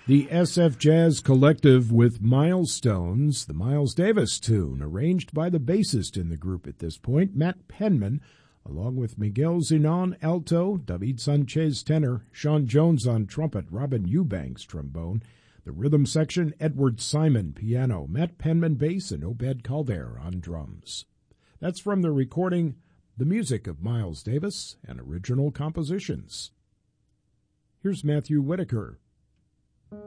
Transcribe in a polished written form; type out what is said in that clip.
The SF Jazz Collective with Milestones, the Miles Davis tune, arranged by the bassist in the group at this point, Matt Penman, along with Miguel Zenon, alto, David Sanchez, tenor, Sean Jones on trumpet, Robin Eubanks, trombone, the rhythm section, Edward Simon, piano, Matt Penman, bass, and Obed Calder on drums. That's from the recording The Music of Miles Davis and Original Compositions. Here's Matthew Whitaker.